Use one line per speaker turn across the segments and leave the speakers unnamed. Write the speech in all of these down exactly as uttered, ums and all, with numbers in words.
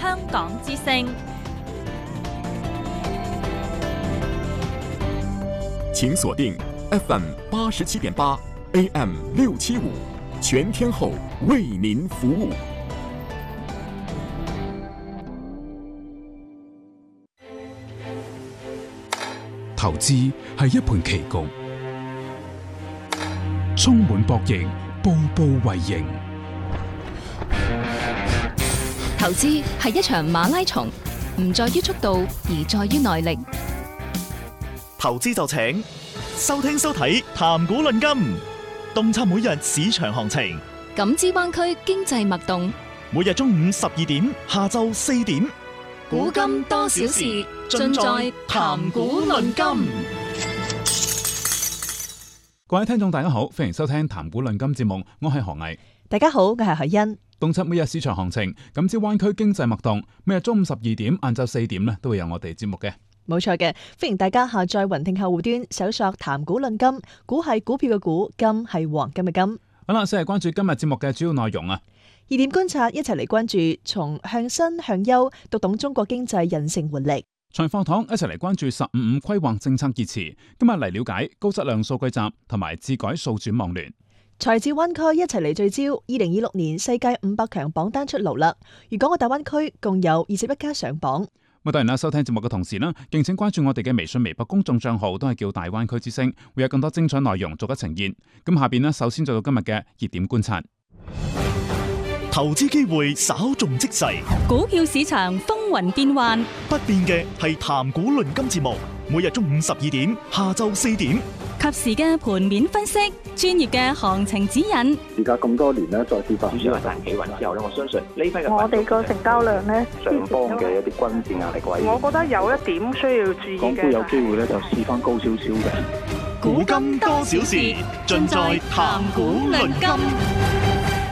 香港之聲。
請鎖定 F M 八十七點八 A M 六七五，全天候為您服務。
投資係一盤棋局，充滿博弈，步步為營。
投資係一場馬拉松，唔在於速度，而在於耐力。
投資就請收聽收睇談股論金，洞察每日市場行情，
感知灣區經濟脈動。
每日中午十二點，下晝四點，
股金多少事，盡在談股論金。
各位聽眾大家好，歡迎收聽談股論金節目，我係何毅。
大家好，我係海欣。
洞察每日市場行情，感知灣區經濟脈動，每日中午十二點、晏晝四點咧都會有我哋節目嘅。
冇錯嘅，歡迎大家下載雲聽客戶端，搜索談股論金，股係股票嘅股，金係黃金嘅金。
好啦，先係關注今日節目嘅主要內容啊。
熱點觀察，一齊嚟關注從向新向優讀懂中國經濟韌性活力。
財貨堂一齊嚟關注十五五規劃政策熱詞，今日嚟了解高質量數據集同埋智改數轉網聯。
財智灣區一齊嚟聚焦，二零二六年世界五百強榜單出爐啦！粵港澳大灣區共有二十一家上榜。
咁當然啦，收聽節目嘅同時呢，敬請關注我哋嘅微信、微博公眾賬號，都係叫大灣區之聲，會有更多精彩內容逐一呈現。咁下邊呢，首先做到今日嘅熱點觀察。
投資機會稍縱即逝，
股票市場風雲變幻，
不變嘅係談股論金節目，每日中午十二點，下晝四點，
及時嘅盤面分析，專業嘅行情指引。
而家咁多年咧，再次發
主要係大企穩之後咧，我相信呢批嘅
我哋個成交量咧，
上方嘅一啲均線壓力位，
我覺得有一點需要注意嘅。
港股有機會咧，就試翻高少少嘅。
股金多少事，盡在談股論金。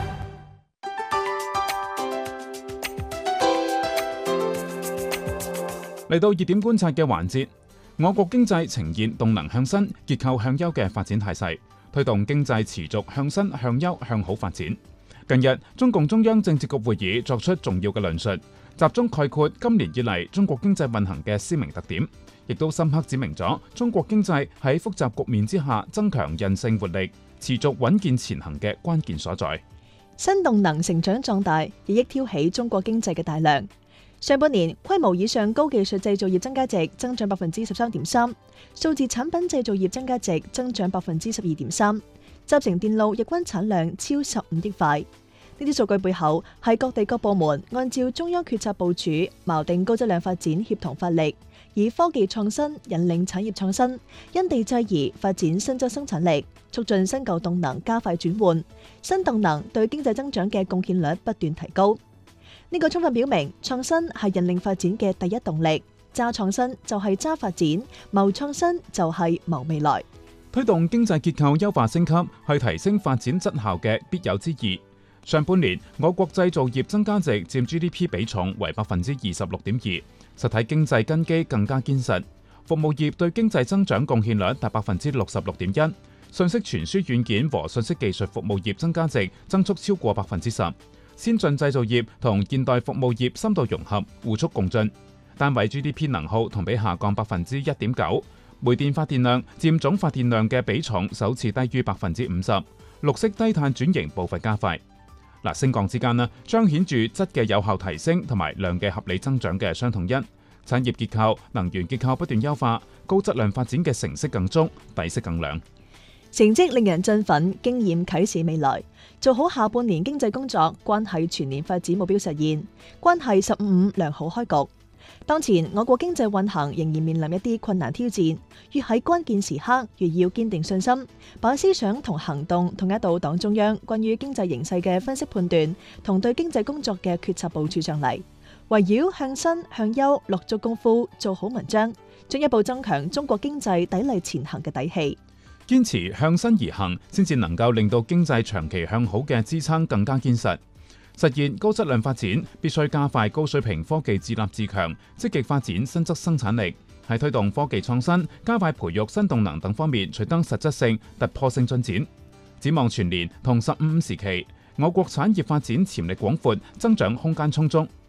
嚟到熱點觀察嘅環節，我國經濟呈現動能向新、結構向優嘅發展態勢，推動經濟持續向新、向優、向好發展。近日，中共中央政治局會議作出重要嘅論述，集中概括今年以嚟中國經濟運行嘅鮮明特點，亦都深刻指明咗中國經濟喺複雜局面之下增強韌性活力、持續穩健前行嘅關鍵所在。
新動能成長壯大，日益挑起中國經濟嘅大梁。上半年規模以上高技術製造業增加值增長百分之十三點三，數字產品製造業增加值增長百分之十二點三，集成電路日均產量超十五億塊。呢啲數據背後係各地各部門按照中央決策部署，錨定高質量發展協同發力，以科技創新引領產業創新，因地制宜發展新質生產力，促進新舊動能加快轉換，新動能對經濟增長嘅貢獻率不斷提高。呢個充分表明，創新係引領發展嘅第一動力，揸創新就係揸發展，謀創新就係謀未來。
推動經濟結構優化升級係提升發展質效嘅必有之義。上半年，我國製造業增加值佔 G D P 比重為百分之二十六點二，實體經濟根基更加堅實。服務業對經濟增長貢獻率達百分之六十六點一，信息傳輸軟件和信息技術服務業增加值增速超過百分之十。先進製造業同現代服務業深度融合，互促共進。單位 G D P 能耗同比下降百分之一點九，煤電發電量佔總發電量嘅比重首次低於百分之五十，綠色低碳轉型步伐加快。嗱，升降之間呢，彰顯住質嘅有效提升同埋量嘅合理增長嘅相統一。產業結構、能源結構不斷優化，高質量發展嘅成色更足，底色更亮。
成績令人振奮，經驗啟示未來。做好下半年經濟工作，關係全年發展目標實現，關係十五五良好開局。當前我國經濟運行仍然面臨一啲困難挑戰，越喺關鍵時刻越要堅定信心，把思想同行動統一到黨中央關於經濟形勢嘅分析判斷同對經濟工作嘅決策部署上嚟，圍繞向新向優落足功夫，做好文章，進一步增強中國經濟砥礪前行嘅底氣。
堅持向新而行，先至能夠令到經濟長期向好嘅支撐更加堅實。實現高質量發展，必須加快高水平科技自立自強，積極發展新質生產力，喺推動科技創新、加快培育新動能等方面取得實質性、突破性進展。展望全年同十五五時期，我國產業發展潛力廣闊，增長空間充足，